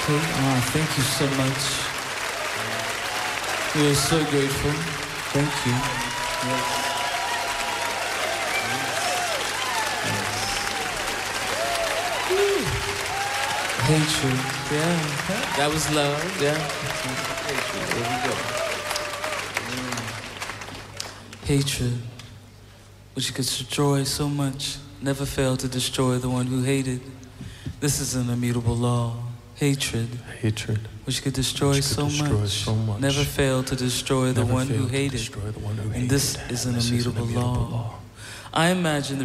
Okay, thank you so much. We are so grateful. Thank you. Yes. Hatred, yeah. That was love, yeah. Hatred, there we go. Hatred, which could destroy so much, never fail to destroy the one who hated. This is an immutable law. Hatred, which could destroy so much, never fail to destroy the one who hated. And this is an immutable law. I imagine the